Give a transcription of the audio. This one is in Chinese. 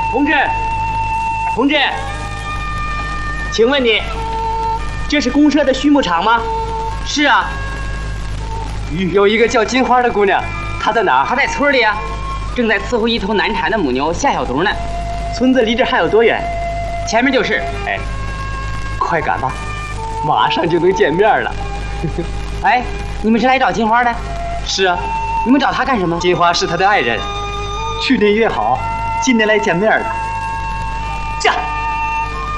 同志，同志，请问你，这是公社的畜牧场吗？是啊。 有一个叫金花的姑娘，她在哪儿？ 她在村里啊，正在伺候一头难产的母牛夏小犊呢。村子离这还有多远？前面就是。 哎，快赶吧，马上就能见面了。 哎，你们是来找金花的？ 是啊。 你们找她干什么？ 金花是她的爱人，去年约好，今年来见面的。